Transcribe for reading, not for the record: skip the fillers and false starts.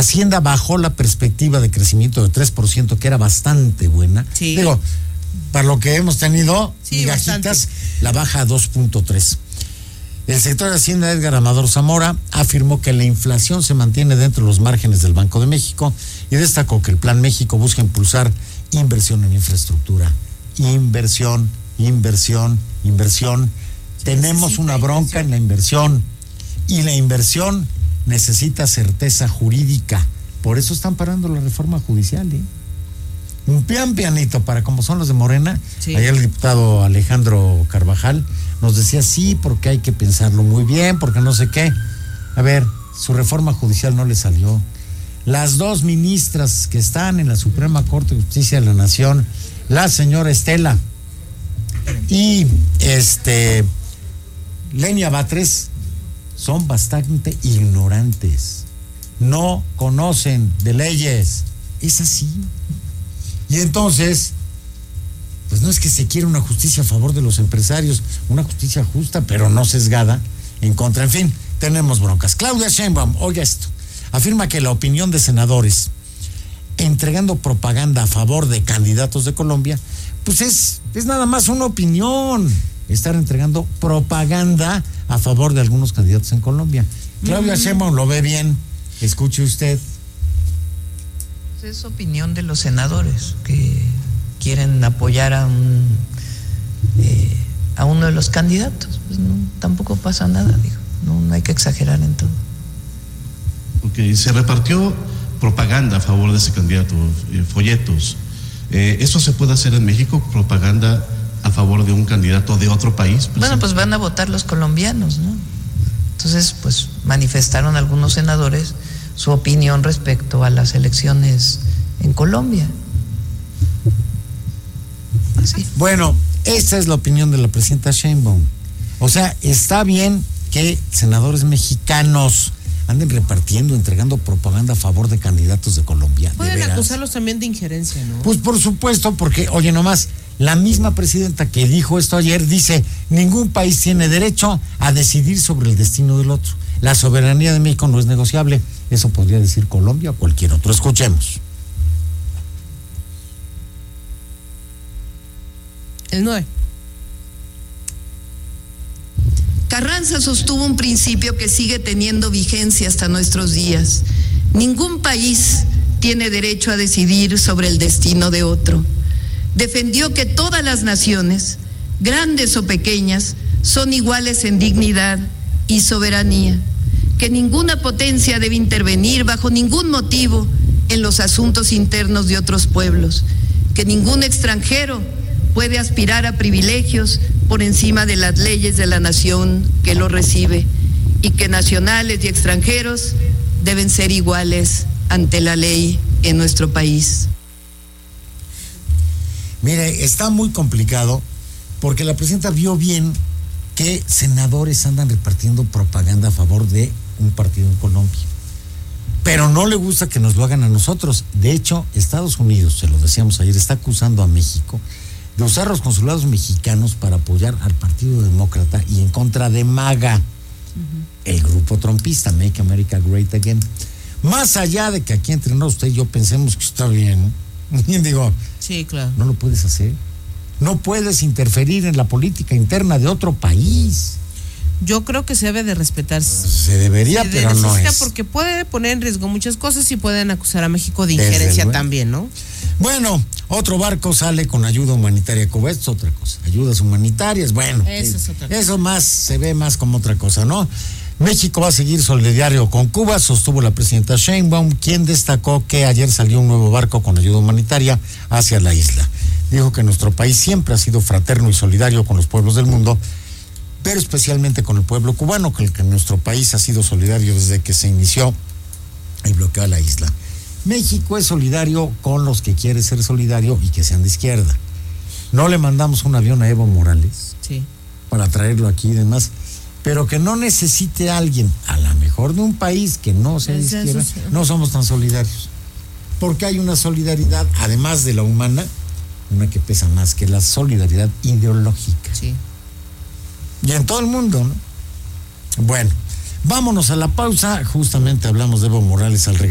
Hacienda bajó la perspectiva de crecimiento de 3%, que era bastante buena. Sí. Digo, para lo que hemos tenido, sí, migajitas, bastante. la baja a 2.3. El secretario de Hacienda, Edgar Amador Zamora, afirmó que la inflación se mantiene dentro de los márgenes del Banco de México y destacó que el Plan México busca impulsar inversión en infraestructura. Inversión. Tenemos una bronca en la inversión y la inversión necesita certeza jurídica. Por eso están parando la reforma judicial, Un pianito para como son los de Morena. Sí. Ayer el diputado Alejandro Carvajal nos decía sí, porque hay que pensarlo muy bien, porque no sé qué. A ver, su reforma judicial no le salió. Las dos ministras que están en la Suprema Corte de Justicia de la Nación, la señora Estela y Lenia Batres, son bastante ignorantes. No conocen de leyes. Es así. Y entonces, pues no es que se quiera una justicia a favor de los empresarios, una justicia justa, pero no sesgada en contra. En fin, tenemos broncas. Claudia Sheinbaum, oiga esto, afirma que la opinión de senadores entregando propaganda a favor de candidatos de Colombia, pues es nada más una opinión, estar entregando propaganda a favor de algunos candidatos en Colombia. Claudia Sheinbaum lo ve bien, escuche usted. Es opinión de los senadores que quieren apoyar a uno de los candidatos. Pues no, tampoco pasa nada, digo. No hay que exagerar en todo. Ok, se repartió propaganda a favor de ese candidato, folletos. ¿Eso se puede hacer en México, propaganda a favor de un candidato de otro país? Bueno, pues van a votar los colombianos, ¿no? Entonces, pues manifestaron algunos senadores su opinión respecto a las elecciones en Colombia. Así. Bueno, esta es la opinión de la presidenta Sheinbaum. O sea, está bien que senadores mexicanos anden repartiendo, entregando propaganda a favor de candidatos de Colombia. Pueden acusarlos también de injerencia, ¿no? Pues por supuesto, porque, oye, nomás, la misma presidenta que dijo esto ayer dice, ningún país tiene derecho a decidir sobre el destino del otro. La soberanía de México no es negociable. Eso podría decir Colombia o cualquier otro. Escuchemos. El 9. Carranza sostuvo un principio que sigue teniendo vigencia hasta nuestros días. Ningún país tiene derecho a decidir sobre el destino de otro. Defendió que todas las naciones, grandes o pequeñas, son iguales en dignidad y soberanía, que ninguna potencia debe intervenir bajo ningún motivo en los asuntos internos de otros pueblos, que ningún extranjero puede aspirar a privilegios por encima de las leyes de la nación que lo recibe, y que nacionales y extranjeros deben ser iguales ante la ley en nuestro país. Mire, está muy complicado porque la presidenta vio bien que senadores andan repartiendo propaganda a favor de un partido en Colombia, pero no le gusta que nos lo hagan a nosotros. De hecho, Estados Unidos, se lo decíamos ayer, está acusando a México de usar los consulados mexicanos para apoyar al Partido Demócrata y en contra de MAGA, el grupo trompista, Make America Great Again. Más allá de que aquí entre usted y yo pensemos que está bien, digo, sí, claro, no lo puedes hacer. No puedes interferir en la política interna de otro país. Yo creo que se debe de respetar. Se debería, pero no es. Porque puede poner en riesgo muchas cosas y pueden acusar a México de injerencia también, ¿no? Bueno, otro barco sale con ayuda humanitaria a Cuba. Esto es otra cosa. Ayudas humanitarias, bueno. Eso es otra cosa. Eso más se ve más como otra cosa, ¿no? México va a seguir solidario con Cuba, sostuvo la presidenta Sheinbaum, quien destacó que ayer salió un nuevo barco con ayuda humanitaria hacia la isla. Dijo que nuestro país siempre ha sido fraterno y solidario con los pueblos del mundo, pero especialmente con el pueblo cubano, que nuestro país ha sido solidario desde que se inició el bloqueo a la isla. México es solidario con los que quiere ser solidario y que sean de izquierda. No le mandamos un avión a Evo Morales para traerlo aquí y demás, pero que no necesite a alguien, a lo mejor de un país que no sea de izquierda, no somos tan solidarios. Porque hay una solidaridad, además de la humana, una que pesa más, que la solidaridad ideológica. Sí. Y en todo el mundo, ¿no? Bueno, vámonos a la pausa. Justamente hablamos de Evo Morales al regreso.